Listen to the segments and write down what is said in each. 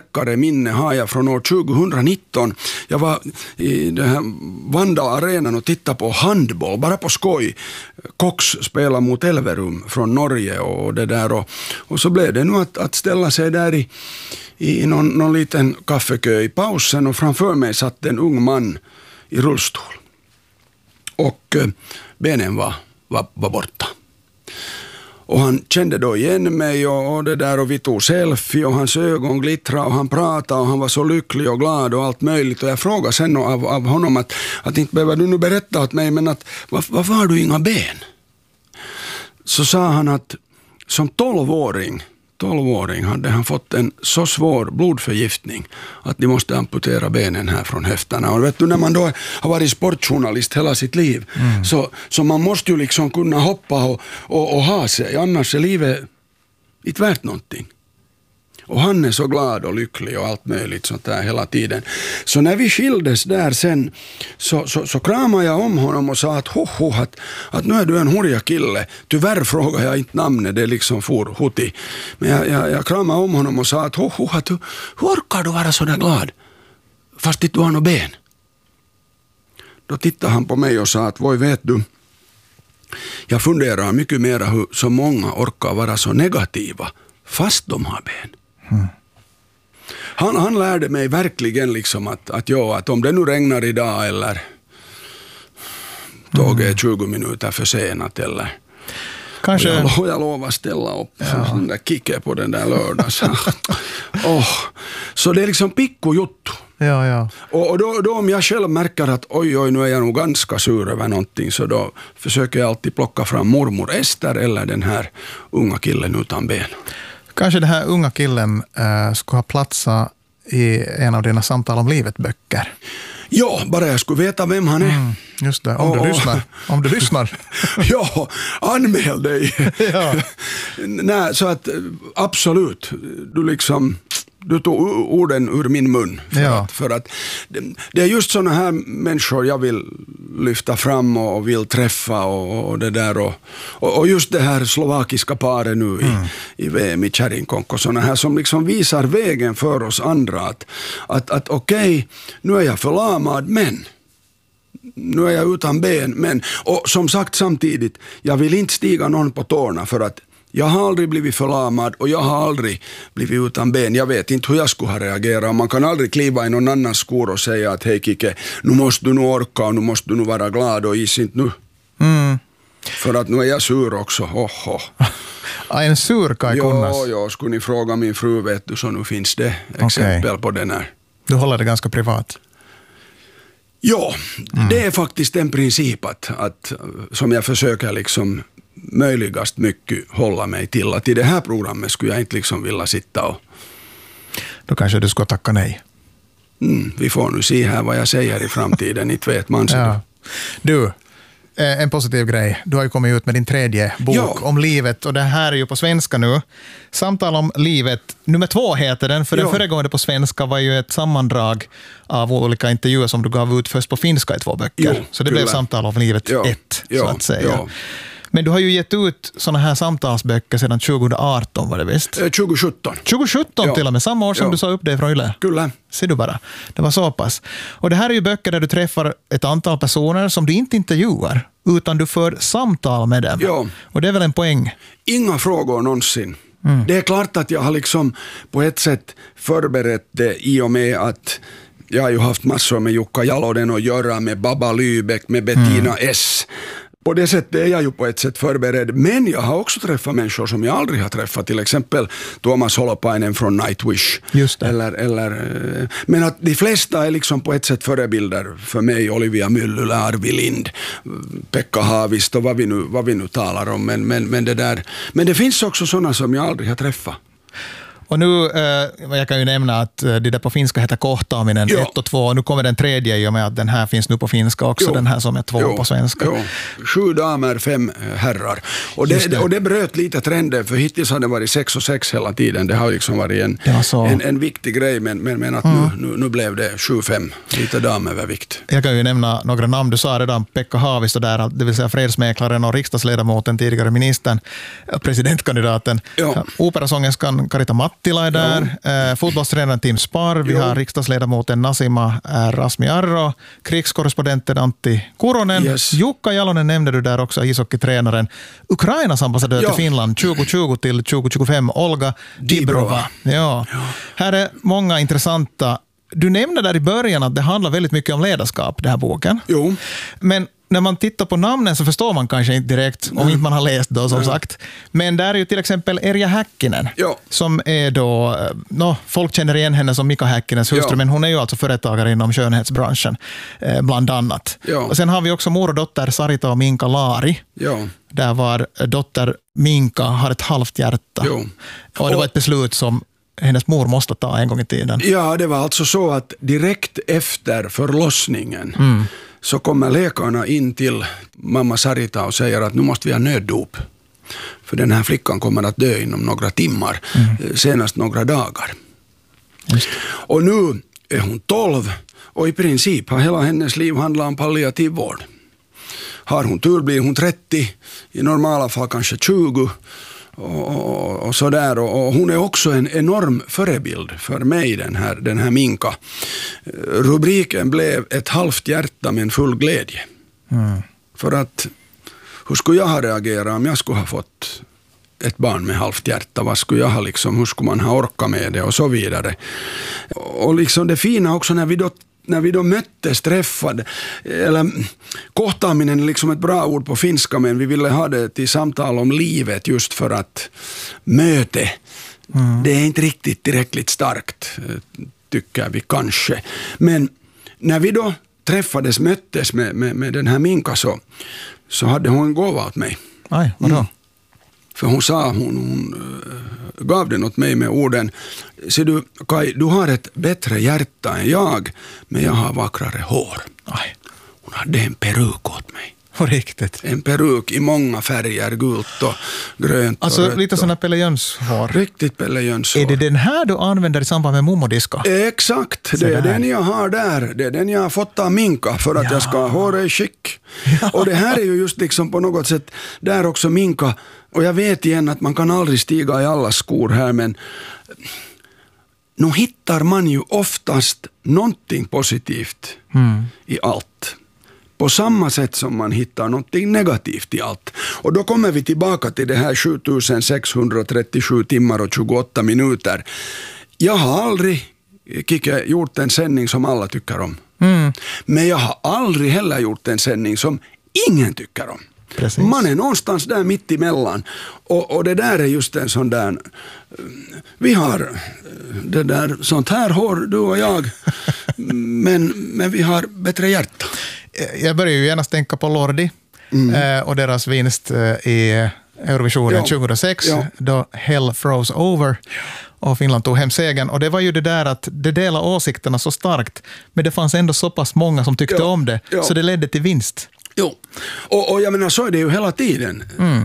starkare minne har jag från år 2019. Jag var i den här Vanda-arenan och tittade på handboll, bara på skoj. Cox spelar mot Elverum från Norge och det där. Och så blev det nu att ställa sig där i någon liten kaffekö i pausen, och framför mig satt en ung man i rullstol. Och benen var borta. Och han kände då igen mig och det där, och vi tog selfie och hans ögon glittrade och han pratade och han var så lycklig och glad och allt möjligt. Och jag frågade sen av honom att inte behöver du nu berätta åt mig, men att varför har du inga ben? Så sa han att som 12-åring hade han fått en så svår blodförgiftning att de måste amputera benen här från höfterna. Och vet du, när man då har varit sportjournalist hela sitt liv, så man måste ju liksom kunna hoppa och ha sig, annars är livet inte värt någonting. Och han är så glad och lycklig och allt möjligt sånt där hela tiden. Så när vi skildes där sen så kramade jag om honom och sa att nu är du en hurja kille. Tyvärr frågade jag inte namnet, det liksom for huti. Men jag kramade om honom och sa att hur orkar du vara så där glad fast inte du har något ben? Då tittade han på mig och sa att vad vet du, jag funderar mycket mer hur så många orkar vara så negativa fast de har ben. Han lärde mig verkligen liksom att om det nu regnar idag eller tåget är 20 minuter försenat eller kanske jag lovar ställa upp den där kicken på den där lördags. Så det är liksom pikkujuttu. Ja. Och då om jag själv märker att oj, nu är jag nog ganska sur över någonting, så då försöker jag alltid plocka fram mormor Ester eller den här unga killen utan ben. Kanske den här unga killen skulle ha platsat i en av dina samtal om livet-böcker. Ja, bara jag skulle veta vem han är. Just det, om du lyssnar. Ja, anmäl dig. Ja. Nej, så att absolut, du tog orden ur min mun. För att det är just såna här människor jag vill lyfta fram och vill träffa och det där. Och just det här slovakiska paret nu i VM i Kärringkonko. Såna här som liksom visar vägen för oss andra. Att okej, nu är jag förlamad, men nu är jag utan ben. Men, och som sagt samtidigt, jag vill inte stiga någon på tårna för att jag har aldrig blivit förlamad och jag har aldrig blivit utan ben. Jag vet inte hur jag skulle ha reagerat. Man kan aldrig kliva i någon annans skor och säga att hej Kike, nu måste du nu orka och nu måste du nu vara glad och is inte nu. För att nu är jag sur också. En sur kan kunnas. Ja, skulle ni fråga min fru vet du, så nu finns det exempel på den här. Du håller det ganska privat. Ja, det är faktiskt en princip att som jag försöker liksom möjligast mycket hålla mig till. Att i det här programmet skulle jag inte liksom vilja sitta och... Då kanske du ska tacka nej. Vi får nu se här vad jag säger i framtiden. Inte vet man. Ja. Du, en positiv grej. Du har ju kommit ut med din 3:e bok om livet, och det här är ju på svenska nu. Samtal om livet, nummer 2 heter den, för den föregående på svenska var ju ett sammandrag av olika intervjuer som du gav ut först på finska i 2 böcker. Så det blev Samtal om livet 1, så att säga. Men du har ju gett ut såna här samtalsböcker sedan 2018 var det visst? 2017. 2017 till och med, samma år som du sa upp dig från Yle. Kyllä. Ser du bara, det var så pass. Och det här är ju böcker där du träffar ett antal personer som du inte intervjuar, utan du för samtal med dem. Ja. Och det är väl en poäng? Inga frågor någonsin. Det är klart att jag har liksom på ett sätt förberett det i och med att jag har ju haft massor med Jukka Jalonen att göra, med Baba Lübeck, med Bettina S. På det sättet är jag ju på ett sätt förberedd, men jag har också träffat människor som jag aldrig har träffat, till exempel Tuomas Holopainen från Nightwish. Just det. Eller, men att de flesta är liksom på ett sätt förebilder för mig, Olivia Myllylä, Arvi Lind, Pekka Haavisto, vad vi nu talar om, men det där. Men det finns också sådana som jag aldrig har träffat. Och nu, jag kan ju nämna att det där på finska heter kohtaaminen 1 och 2. Och nu kommer den 3:e i och med att den här finns nu på finska också, den här som är 2 på svenska. 7 damer, 5 herrar. Och det bröt lite trenden, för hittills har det varit 6 och 6 hela tiden. Det har liksom varit en viktig grej, men att nu blev det 7-5, lite damövervikt. Jag kan ju nämna några namn. Du sa redan Pekka Haavisto där, det vill säga fredsmäklaren och riksdagsledamoten, tidigare ministern, presidentkandidaten. Operasångerskan Karita Mattila Attila är där, fotbollstränaren Tim Spar, vi har riksdagsledamoten Nasima Razmiarro, krigskorrespondenten Antti Kuronen, Jukka Jalonen nämnde du där också, ishockeytränaren, Ukrainas ambassadör till Finland 2020 till 2025, Olga Dibrova. Ja. Här är många intressanta. Du nämnde där i början att det handlar väldigt mycket om ledarskap, den här boken. Jo. Men när man tittar på namnen så förstår man kanske inte direkt, om inte man har läst då som sagt. Men där är ju till exempel Erja Häkkinen, som är då, folk känner igen henne som Mika Häkkinens hustru, men hon är ju alltså företagare inom skönhetsbranschen, bland annat. Och sen har vi också mor och dotter Sarita och Minka Laari. Där var dotter Minka har ett halvt hjärta. Och det var ett beslut som hennes mor måste ta en gång i tiden. Ja, det var alltså så att direkt efter förlossningen så kommer läkarna in till mamma Sarita och säger att nu måste vi ha nöddop. För den här flickan kommer att dö inom några timmar, senast några dagar. Och nu är hon 12 och i princip har hela hennes liv handlat om palliativ vård. Har hon tur blir hon 30, i normala fall kanske 20 och sådär. Och hon är också en enorm förebild för mig, den här Minka. Rubriken blev ett halvt hjärta med en full glädje. För att hur skulle jag ha reagerat om jag skulle ha fått ett barn med halvt hjärta? Vad skulle jag ha hur skulle man ha orkat med det och så vidare. Och liksom det fina också när vi då möttes, träffade, eller kohtaaminen är liksom ett bra ord på finska, men vi ville ha det till samtal om livet just för att möte, det är inte riktigt tillräckligt starkt, tycker vi kanske. Men när vi då möttes med den här Minka så hade hon en gåva åt mig. Aj, vadå? För hon sa, hon gav den åt mig med orden: ser du Kai, du har ett bättre hjärta än jag, men jag har vackrare hår. Aj. Hon hade en peruk åt mig. På riktigt? En peruk i många färger, gult och grönt alltså, och rött. Lite sådana Pelle Jöns hår. Riktigt Pelle Jöns hår. Är det den här du använder i samband med Momodisko? Exakt, det är den jag har där. Det är den jag har fått av Minka för att jag ska ha håret i skick. Och det här är ju just liksom på något sätt där också Minka. Och jag vet igen att man kan aldrig stiga i alla skor här, men nu hittar man ju oftast någonting positivt i allt. På samma sätt som man hittar någonting negativt i allt. Och då kommer vi tillbaka till det här 7637 timmar och 28 minuter. Jag har aldrig, Kike, gjort en sändning som alla tycker om. Men jag har aldrig heller gjort en sändning som ingen tycker om. Precis. Man är någonstans där mitt emellan. Och det där är just en sån där... Vi har det där, sånt här hår, du och jag. men vi har bättre hjärta. Jag börjar ju gärna tänka på Lordi och deras vinst i Eurovisionen 2006 då Hell Froze Over och Finland tog hem segern. Och det var ju det där att det delade åsikterna så starkt, men det fanns ändå så pass många som tyckte om det, så det ledde till vinst. Jo, och jag menar så är det ju hela tiden.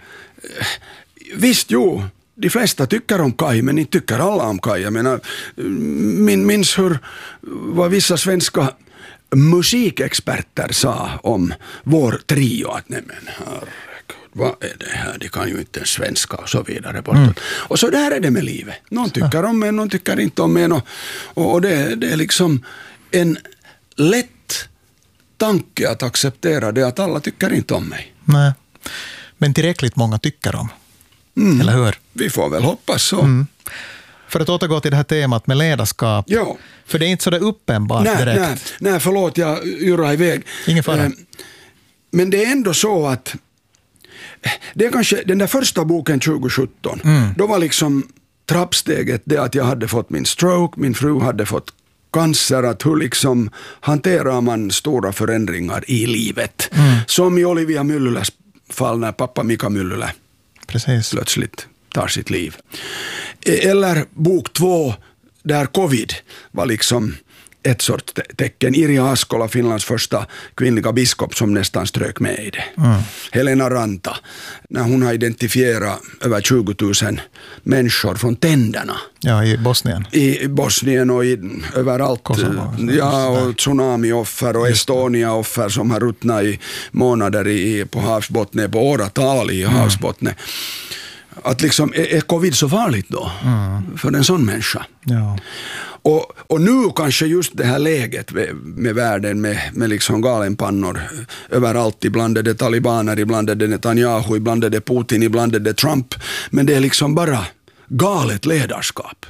Visst, de flesta tycker om Kai, men inte tycker alla om Kai. Jag menar, minns vad vissa svenska musikexperter sa om vår trio, att nej men herregud, vad är det här? De kan ju inte svenska och så vidare. Och så där är det med livet. Någon tycker om en, någon tycker inte om en. Och det är liksom en lätt tanke att acceptera det att alla tycker inte om mig. Nej, men tillräckligt många tycker om. Eller hur? Vi får väl hoppas så. För att återgå till det här temat med ledarskap. Ja. För det är inte så där uppenbart direkt. Nej, förlåt, jag yrar iväg. Ingen fara. Men det är ändå så att det är kanske den där första boken 2017. Då var liksom trappsteget det att jag hade fått min stroke, min fru hade fått cancer, att hur liksom hanterar man stora förändringar i livet. Som i Olivia Myllyläs fall när pappa Mika Myllylä plötsligt tar sitt liv. Eller bok 2 där covid var liksom ett sorts tecken. Irja Askola, Finlands första kvinnliga biskop, som nästan strök med i det. Helena Ranta, när hon har identifierat över 20 000 människor från tänderna. Ja, i Bosnien. I Bosnien och överallt. Kosovo, och tsunami-offer och Estonia-offer som har ruttnat i månader på havsbottnet, på åratal i havsbottnet. Att liksom, är covid så farligt då för en sån människa? Ja. Och nu kanske just det här läget med världen med liksom galenpannor överallt, ibland är det talibaner, ibland är det Netanyahu, ibland är det Putin, ibland är det Trump, men det är liksom bara galet ledarskap.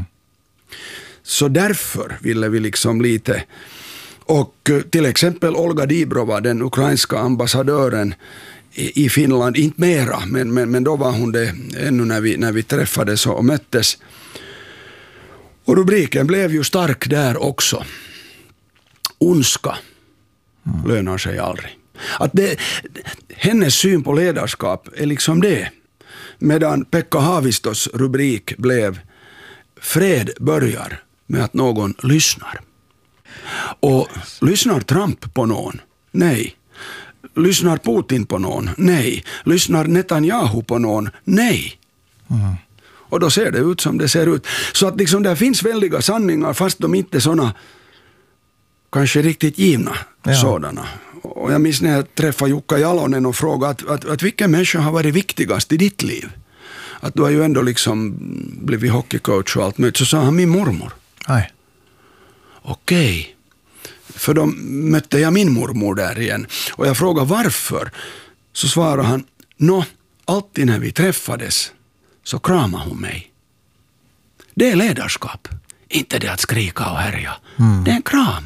Så därför ville vi liksom lite, och till exempel Olga Dibrova, den ukrainska ambassadören i Finland, inte mera, men då var hon det ännu när vi träffades och möttes. Och rubriken blev ju stark där också. Ondska lönar sig aldrig. Att hennes syn på ledarskap är liksom det. Medan Pekka Haavistos rubrik blev fred börjar med att någon lyssnar. Och lyssnar Trump på någon? Nej. Lyssnar Putin på någon? Nej. Lyssnar Netanyahu på någon? Nej. Och då ser det ut som det ser ut. Så att liksom där finns väldiga sanningar, fast de inte är såna kanske riktigt givna sådana. Och jag minns när jag träffade Jukka Jalonen och frågade att vilken människa har varit viktigast i ditt liv? Att du har ju ändå liksom blivit hockeycoach och allt möjligt. Så sa han min mormor. Nej. Okej. För då mötte jag min mormor där igen. Och jag frågade varför. Så svarade han, alltid när vi träffades så kramade hon mig. Det är ledarskap. Inte det att skrika och härja. Det är en kram.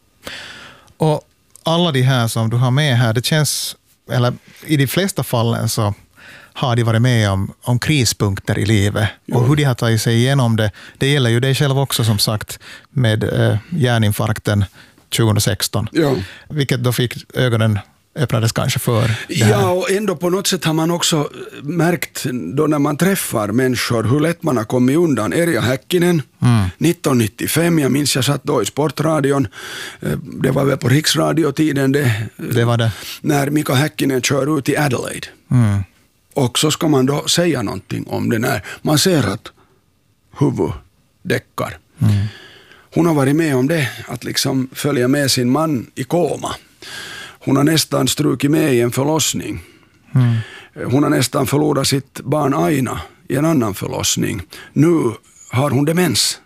Och alla de här som du har med här, det känns, eller i de flesta fallen så har de varit med om krispunkter i livet. Och hur de har tagit sig igenom det. Det gäller ju dig själv också, som sagt, med hjärninfarkten 2016. Ja. Vilket då fick ögonen öppnades kanske för det här. Ja, och ändå på något sätt har man också märkt då när man träffar människor hur lätt man har kommit undan. Erja Häkkinen, 1995, jag minns jag satt då i Sportradion, det var väl på riksradiotiden det var det. När Mika Häkkinen kör ut i Adelaide. Och så ska man då säga någonting om det när man ser att huvud däckar. Hon har varit med om det, att liksom följa med sin man i koma. Hon har nästan strukit med i en förlossning. Hon har nästan förlorat sitt barn Aina i en annan förlossning. Nu har hon demens.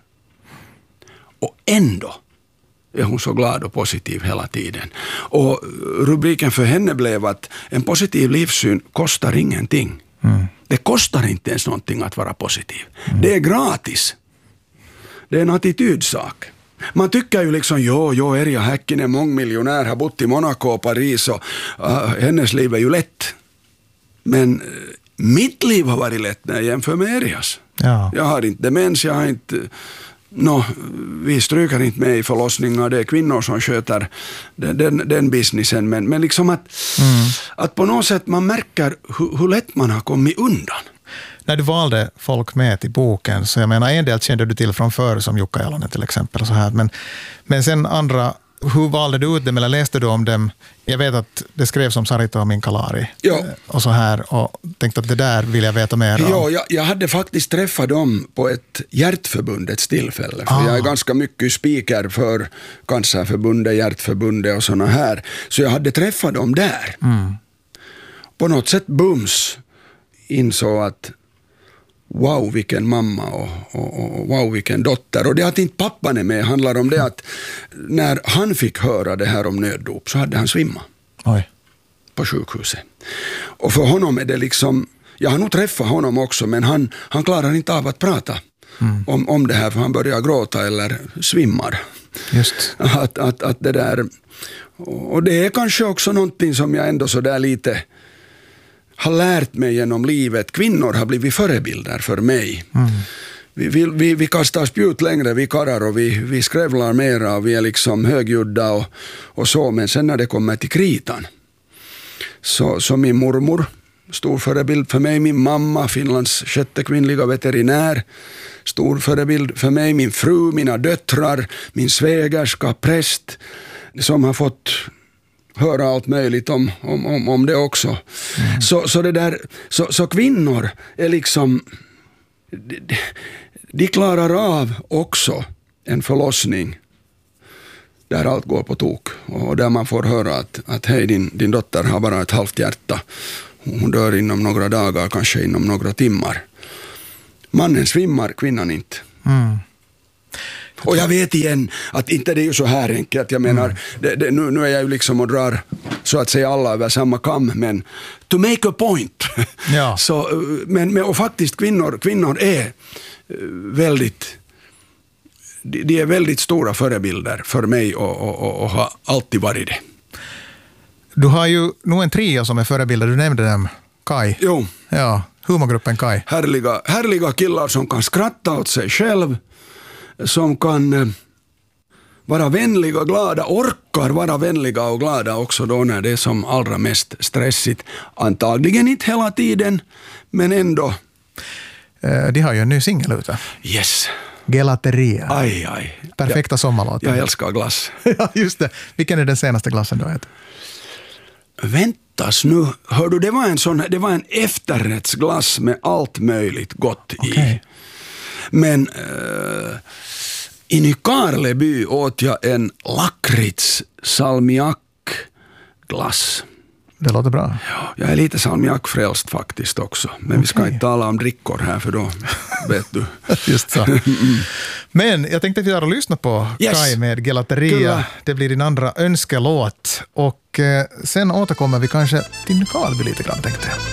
Och ändå är hon så glad och positiv hela tiden. Och rubriken för henne blev att en positiv livssyn kostar ingenting. Det kostar inte ens någonting att vara positiv. Det är gratis. Det är en attitydsak. Man tycker ju liksom, Erja Häkkinen, mångmiljonär, har bott i Monaco och Paris och hennes liv är ju lätt. Men mitt liv har varit lätt när jag jämför med Erjas. Ja. Jag har inte demens, jag har inte... vi stryker inte med i förlossningar, det är kvinnor som sköter den businessen. Men liksom att på något sätt man märker hur lätt man har kommit undan. När du valde folk med till boken, så jag menar, en del kände du till från förr, som Jukka Jalonen till exempel och så här, men sen andra, hur valde du ut dem eller läste du om dem? Jag vet att det skrevs om Sarita och Minkalari och så här, och tänkte att det där vill jag veta mer om. Ja, jag hade faktiskt träffat dem på ett Hjärtförbundets tillfälle, för jag är ganska mycket speaker för Cancerförbundet, Hjärtförbundet och såna här, så jag hade träffat dem där. På något sätt bums insåg att wow, vilken mamma och wow, vilken dotter. Och det att inte pappan är med handlar om det att när han fick höra det här om nöddop så hade han svimmat. Oj. På sjukhuset. Och för honom är det liksom, jag har nog träffat honom också, men han klarar inte av att prata om det här, för han börjar gråta eller svimmar. Just. Att det där, och det är kanske också någonting som jag ändå så där lite har lärt mig genom livet. Kvinnor har blivit förebilder för mig. Vi kastar spjut längre, vi karrar, och vi skrävlar mera och vi är liksom högljudda och så, men sen när det kommer till kritan så min mormor, stor förebild för mig, min mamma, Finlands 6:e kvinnliga veterinär, stor förebild för mig, min fru, mina döttrar, min svägerska, präst, som har fått höra allt möjligt om det också. Så det där, så kvinnor är liksom, de klarar av också en förlossning där allt går på tok och där man får höra att hej, din dotter har bara ett halvt hjärta, Hon dör inom några dagar, kanske inom några timmar. Mannen svimmar, kvinnan inte. Och jag vet igen att inte det är ju så här enkelt. Jag menar, nu är jag ju liksom och drar så att säga alla över samma kam, men to make a point. Ja. Så, men och faktiskt kvinnor är väldigt, de är väldigt stora förebilder för mig och har alltid varit det. Du har ju nog en trio som är förebilder, du nämnde dem, Kai. Jo. Ja, humorgruppen Kai. Härliga killar som kan skratta åt sig själv, som kan vara vänliga och glada, orkar vara vänliga och glada också då när det är som allra mest stressigt. Antagligen inte hela tiden, men ändå. De har ju en ny singel ute. Yes. Gelateria. Aj. Perfekta sommarlåten. Jag älskar glass. Ja, just det. Vilken är den senaste glassen du äter? Väntas nu, hör du, det var en efterrättsglass med allt möjligt gott i. Men i Nykarleby åt jag en lakrits salmiakglass. Det låter bra. Ja, jag är lite salmiakfrälst faktiskt också. Men vi ska inte tala om drickor här, för då vet du. Just så. Men jag tänkte att vi tar och lyssna på Kai med Gelateria. Kyllä. Det blir din andra önskelåt. Och sen återkommer vi kanske till Nykarleby lite grann, tänkte jag.